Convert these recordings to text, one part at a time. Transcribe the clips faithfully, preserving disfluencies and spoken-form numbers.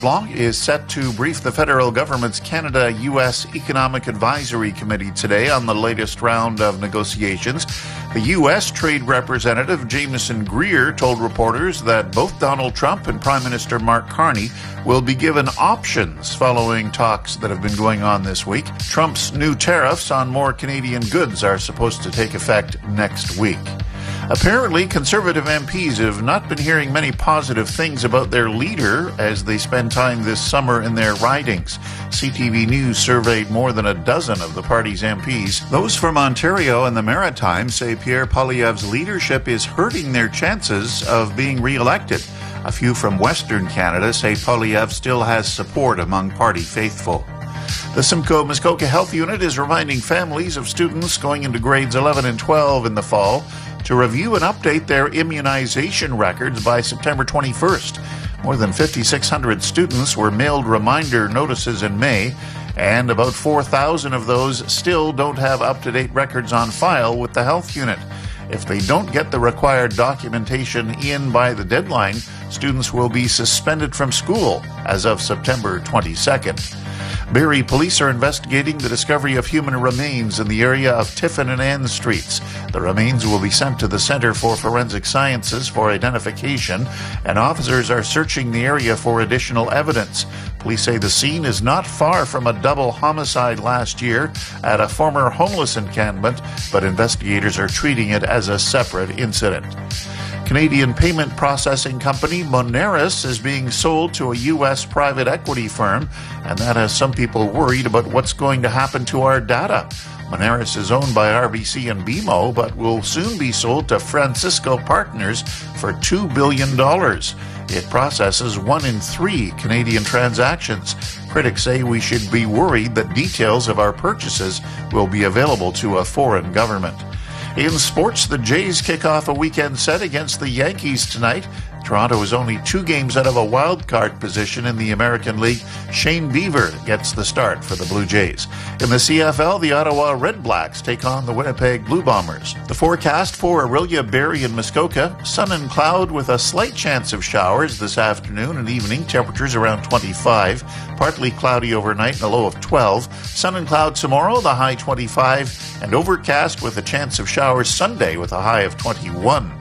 Blanc is set to brief the federal government's Canada-U S Economic Advisory Committee today on the latest round of negotiations. The U S trade representative, Jameson Greer, told reporters that both Donald Trump and Prime Minister Mark Carney will be given options following talks that have been going on this week. Trump's new tariffs on more Canadian goods are supposed to take effect next week. Apparently, Conservative M Ps have not been hearing many positive things about their leader as they spend time this summer in their ridings. C T V News surveyed more than a dozen of the party's M Ps. Those from Ontario and the Maritimes say Pierre Poilievre's leadership is hurting their chances of being re-elected. A few from Western Canada say Poilievre still has support among party faithful. The Simcoe Muskoka Health Unit is reminding families of students going into grades eleven and twelve in the fall to review and update their immunization records by September twenty-first. More than five thousand six hundred students were mailed reminder notices in May, and about four thousand of those still don't have up-to-date records on file with the health unit. If they don't get the required documentation in by the deadline, students will be suspended from school as of September twenty-second. Barrie police are investigating the discovery of human remains in the area of Tiffin and Ann Streets. The remains will be sent to the Centre for Forensic Sciences for identification, and officers are searching the area for additional evidence. Police say the scene is not far from a double homicide last year at a former homeless encampment, but investigators are treating it as a separate incident. Canadian payment processing company Moneris is being sold to a U S private equity firm, and that has some people worried about what's going to happen to our data. Moneris is owned by R B C and B M O, but will soon be sold to Francisco Partners for two billion dollars. It processes one in three Canadian transactions. Critics say we should be worried that details of our purchases will be available to a foreign government. In sports, the Jays kick off a weekend set against the Yankees tonight. Toronto is only two games out of a wild card position in the American League. Shane Beaver gets the start for the Blue Jays. In the C F L, the Ottawa Red Blacks take on the Winnipeg Blue Bombers. The forecast for Orillia, Barrie, and Muskoka: sun and cloud with a slight chance of showers this afternoon and evening. Temperatures around twenty-five. Partly cloudy overnight and a low of twelve. Sun and cloud tomorrow, the high twenty-five. And overcast with a chance of showers Sunday with a high of twenty-one.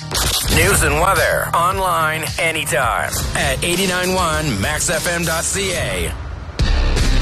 News and weather online anytime at eighty-nine point one max f m dot c a.